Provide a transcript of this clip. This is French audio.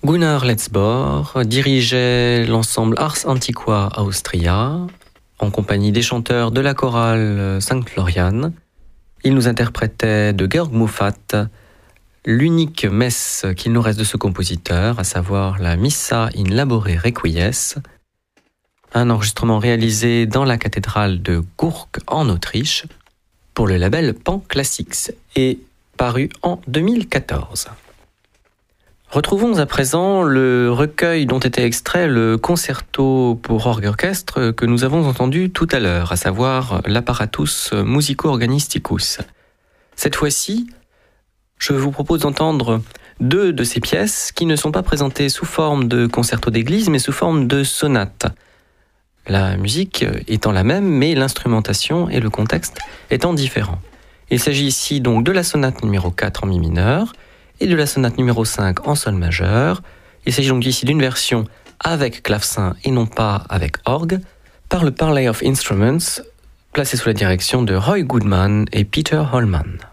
Gunnar Letzbohr dirigeait l'ensemble Ars Antiqua Austria en compagnie des chanteurs de la chorale Saint-Florian. Il nous interprétait de Georg Muffat l'unique messe qu'il nous reste de ce compositeur, à savoir la Missa in Labore Requies, un enregistrement réalisé dans la cathédrale de Gurk en Autriche pour le label Pan Classics et paru en 2014. Retrouvons à présent le recueil dont était extrait le concerto pour orgue orchestre que nous avons entendu tout à l'heure, à savoir l'Apparatus Musico-Organisticus. Cette fois-ci, je vous propose d'entendre deux de ces pièces qui ne sont pas présentées sous forme de concerto d'église, mais sous forme de sonate. La musique étant la même, mais l'instrumentation et le contexte étant différents. Il s'agit ici donc de la sonate numéro 4 en mi mineur et de la sonate numéro 5 en sol majeur. Il s'agit donc ici d'une version avec clavecin et non pas avec orgue, par le Parley of Instruments, placé sous la direction de Roy Goodman et Peter Holman.